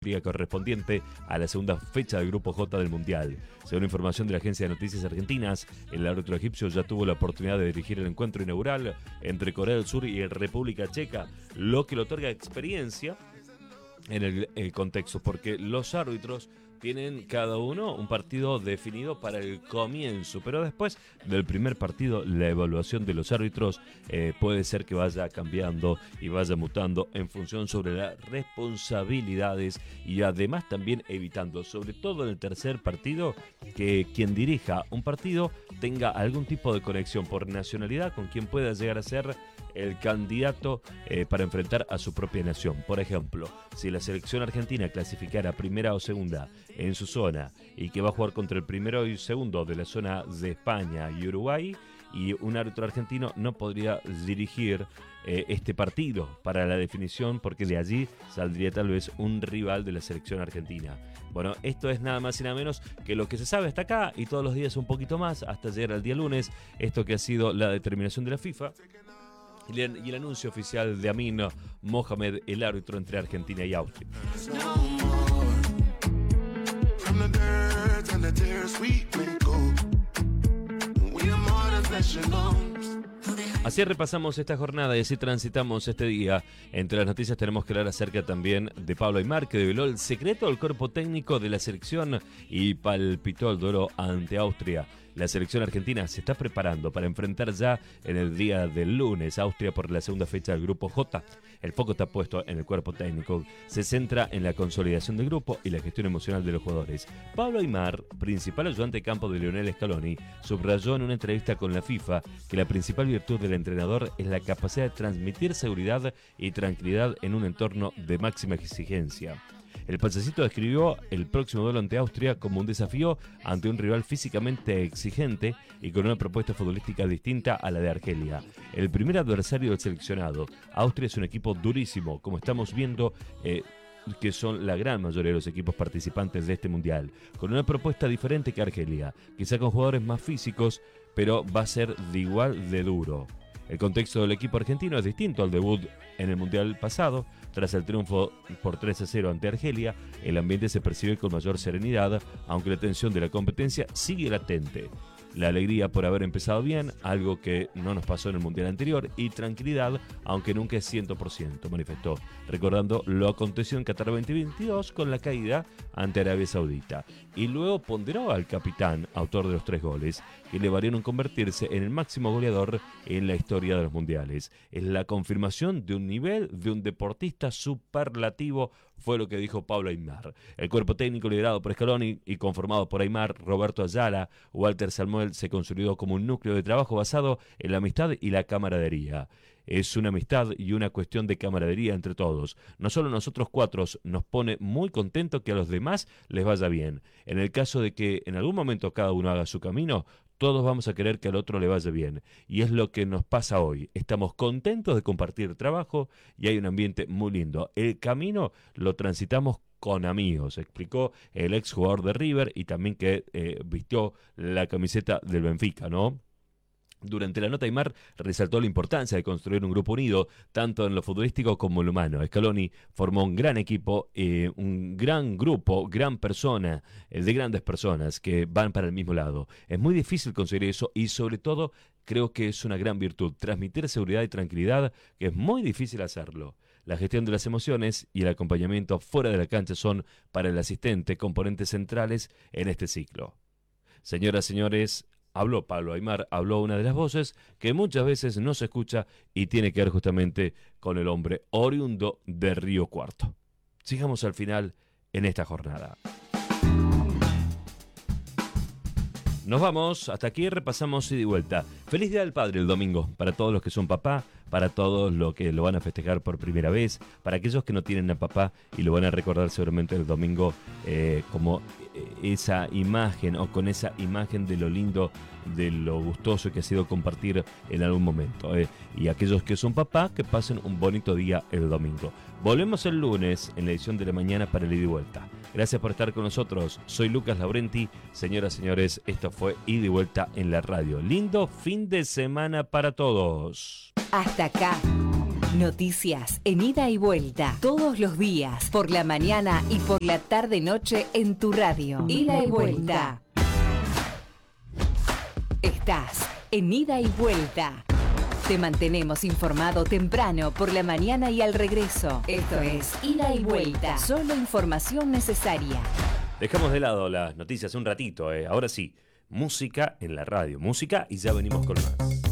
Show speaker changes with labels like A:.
A: día correspondiente a la segunda fecha del Grupo J del Mundial. Según información de la agencia de noticias argentinas, el árbitro egipcio ya tuvo la oportunidad de dirigir el encuentro inaugural entre Corea del Sur y República Checa, lo que le otorga experiencia en el contexto, porque los árbitros tienen cada uno un partido definido para el comienzo, pero después del primer partido la evaluación de los árbitros puede ser que vaya cambiando y vaya mutando en función sobre las responsabilidades, y además también evitando, sobre todo en el tercer partido, que quien dirija un partido tenga algún tipo de conexión por nacionalidad con quien pueda llegar a ser el candidato para enfrentar a su propia nación. Por ejemplo, si la selección argentina clasificara primera o segunda en su zona y que va a jugar contra el primero y segundo de la zona de España y Uruguay, y un árbitro argentino no podría dirigir este partido para la definición, porque de allí saldría tal vez un rival de la selección argentina. Bueno, esto es nada más y nada menos que lo que se sabe hasta acá, y todos los días un poquito más hasta llegar al día lunes, esto que ha sido la determinación de la FIFA y el anuncio oficial de Amin Mohamed, el árbitro entre Argentina y Austria. Así repasamos esta jornada y así transitamos este día. Entre las noticias tenemos que hablar acerca también de Pablo Aimar, que develó el secreto del cuerpo técnico de la selección y palpitó el duelo ante Austria. La selección argentina se está preparando para enfrentar ya en el día del lunes a Austria por la segunda fecha del Grupo J. El foco está puesto en el cuerpo técnico. Se centra en la consolidación del grupo y la gestión emocional de los jugadores. Pablo Aimar, principal ayudante de campo de Lionel Scaloni, subrayó en una entrevista con la FIFA que la principal virtud del entrenador es la capacidad de transmitir seguridad y tranquilidad en un entorno de máxima exigencia. El payasito describió el próximo duelo ante Austria como un desafío ante un rival físicamente exigente y con una propuesta futbolística distinta a la de Argelia. El primer adversario del seleccionado. Austria es un equipo durísimo, como estamos viendo, que son la gran mayoría de los equipos participantes de este mundial, con una propuesta diferente que Argelia, quizá con jugadores más físicos, pero va a ser de igual de duro. El contexto del equipo argentino es distinto al debut en el mundial pasado. Tras el triunfo por 3-0 ante Argelia, el ambiente se percibe con mayor serenidad, aunque la tensión de la competencia sigue latente. La alegría por haber empezado bien, algo que no nos pasó en el mundial anterior, y tranquilidad, aunque nunca es 100%, manifestó, recordando lo acontecido en Qatar 2022 con la caída ante Arabia Saudita. Y luego ponderó al capitán, autor de los 3 goles, que le valieron convertirse en el máximo goleador en la historia de los mundiales. Es la confirmación de un nivel de un deportista superlativo, fue lo que dijo Pablo Aimar. El cuerpo técnico liderado por Scaloni y conformado por Aimar, Roberto Ayala, Walter Salmuel, se consolidó como un núcleo de trabajo basado en la amistad y la camaradería. Es una amistad y una cuestión de camaradería entre todos. No solo nosotros 4 nos pone muy contento que a los demás les vaya bien. En el caso de que en algún momento cada uno haga su camino, todos vamos a querer que al otro le vaya bien. Y es lo que nos pasa hoy. Estamos contentos de compartir trabajo y hay un ambiente muy lindo. El camino lo transitamos con amigos, explicó el ex jugador de River y también que vistió la camiseta del Benfica, ¿no? Durante la nota, Aimar resaltó la importancia de construir un grupo unido, tanto en lo futbolístico como en lo humano. Scaloni formó un gran equipo, un gran grupo, gran persona, de grandes personas que van para el mismo lado. Es muy difícil conseguir eso y sobre todo creo que es una gran virtud, transmitir seguridad y tranquilidad, que es muy difícil hacerlo. La gestión de las emociones y el acompañamiento fuera de la cancha son, para el asistente, componentes centrales en este ciclo. Señoras, señores, habló Pablo Aimar, habló una de las voces que muchas veces no se escucha y tiene que ver justamente con el hombre oriundo de Río Cuarto. Sigamos al final en esta jornada. Nos vamos, hasta aquí repasamos ida y vuelta. Feliz Día del Padre el domingo, para todos los que son papá, para todos los que lo van a festejar por primera vez, para aquellos que no tienen a papá y lo van a recordar seguramente el domingo como esa imagen o con esa imagen de lo lindo, de lo gustoso que ha sido compartir en algún momento. Y aquellos que son papá, que pasen un bonito día el domingo. Volvemos el lunes en la edición de la mañana para el ida y vuelta. Gracias por estar con nosotros. Soy Lucas Laurenti. Señoras y señores, esto fue Ida y Vuelta en la Radio. Lindo fin de semana para todos.
B: Hasta acá. Noticias en ida y vuelta, todos los días, por la mañana y por la tarde-noche en tu radio. Ida y vuelta. Estás en ida y vuelta. Te mantenemos informado temprano por la mañana y al regreso. Esto es Ida y Vuelta. Solo información necesaria.
A: Dejamos de lado las noticias un ratito, Ahora sí, música en la radio. Música y ya venimos con más.